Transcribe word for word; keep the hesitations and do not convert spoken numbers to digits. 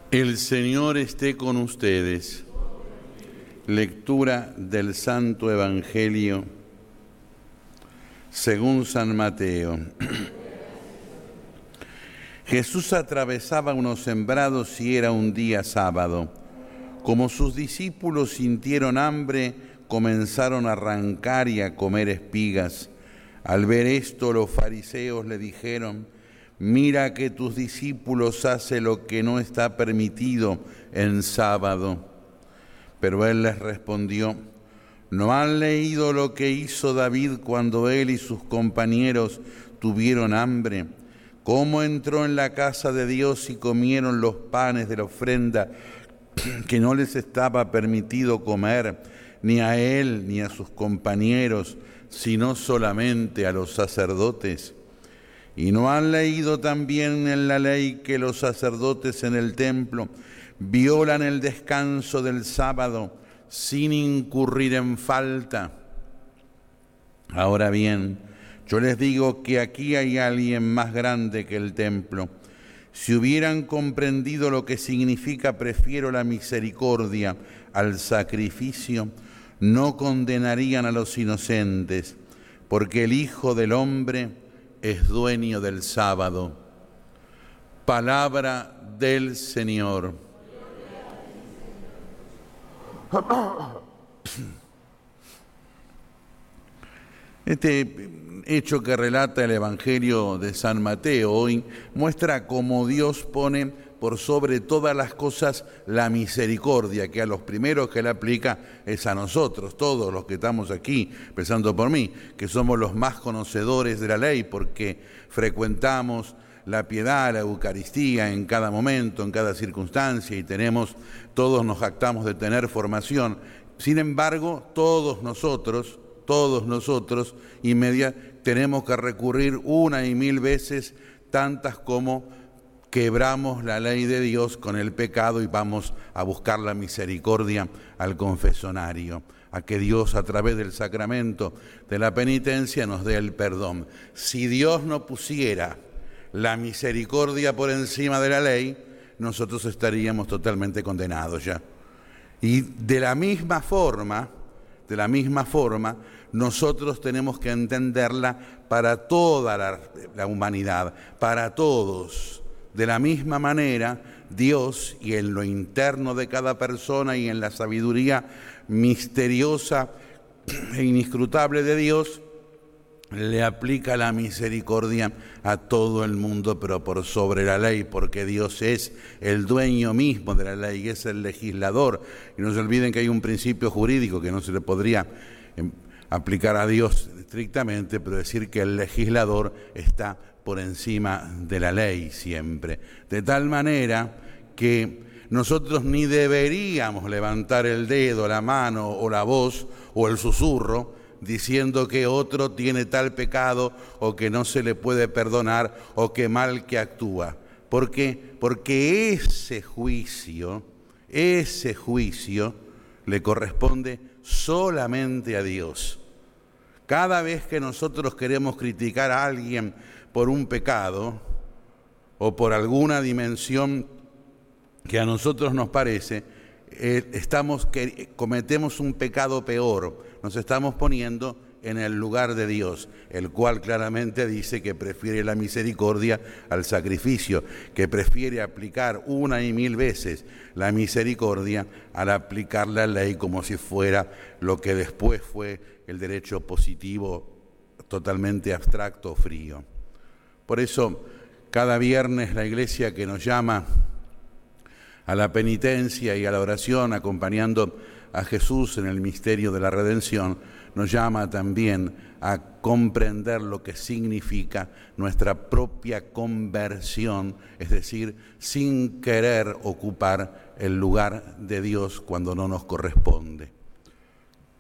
El Señor esté con ustedes. Lectura del Santo Evangelio según San Mateo. Jesús atravesaba unos sembrados y era un día sábado. Como sus discípulos sintieron hambre, comenzaron a arrancar y a comer espigas. Al ver esto, los fariseos le dijeron: «Mira que tus discípulos hacen lo que no está permitido en sábado». Pero él les respondió: «¿No han leído lo que hizo David cuando él y sus compañeros tuvieron hambre? Cómo entró en la casa de Dios y comieron los panes de la ofrenda que no les estaba permitido comer, ni a él ni a sus compañeros, sino solamente a los sacerdotes. ¿Y no han leído también en la ley que los sacerdotes en el templo violan el descanso del sábado sin incurrir en falta? Ahora bien, yo les digo que aquí hay alguien más grande que el templo. Si hubieran comprendido lo que significa prefiero la misericordia al sacrificio, no condenarían a los inocentes, porque el Hijo del Hombre es dueño del sábado». Palabra del Señor. Este hecho que relata el Evangelio de San Mateo hoy muestra cómo Dios pone por sobre todas las cosas la misericordia, que a los primeros que la aplica es a nosotros, todos los que estamos aquí, empezando por mí, que somos los más conocedores de la ley porque frecuentamos la piedad, la Eucaristía en cada momento, en cada circunstancia, y tenemos, todos nos jactamos de tener formación. Sin embargo, todos nosotros, todos nosotros, inmedia, tenemos que recurrir una y mil veces, tantas como quebramos la ley de Dios con el pecado y vamos a buscar la misericordia al confesionario, a que Dios a través del sacramento de la penitencia nos dé el perdón. Si Dios no pusiera la misericordia por encima de la ley, nosotros estaríamos totalmente condenados ya. Y de la misma forma, de la misma forma, nosotros tenemos que entenderla para toda la, la humanidad, para todos. De la misma manera, Dios, y en lo interno de cada persona y en la sabiduría misteriosa e inescrutable de Dios, le aplica la misericordia a todo el mundo, pero por sobre la ley, porque Dios es el dueño mismo de la ley, es el legislador. Y no se olviden que hay un principio jurídico que no se le podría aplicar a Dios estrictamente, pero decir que el legislador está por encima de la ley siempre. De tal manera que nosotros ni deberíamos levantar el dedo, la mano o la voz o el susurro diciendo que otro tiene tal pecado o que no se le puede perdonar o que mal que actúa. ¿Por qué? Porque ese juicio, ese juicio le corresponde solamente a Dios. Cada vez que nosotros queremos criticar a alguien por un pecado o por alguna dimensión que a nosotros nos parece, eh, estamos que cometemos un pecado peor. Nos estamos poniendo en el lugar de Dios, el cual claramente dice que prefiere la misericordia al sacrificio, que prefiere aplicar una y mil veces la misericordia al aplicar la ley como si fuera lo que después fue el derecho positivo totalmente abstracto, frío. Por eso, cada viernes la Iglesia, que nos llama a la penitencia y a la oración, acompañando a Jesús en el misterio de la redención, nos llama también a comprender lo que significa nuestra propia conversión, es decir, sin querer ocupar el lugar de Dios cuando no nos corresponde.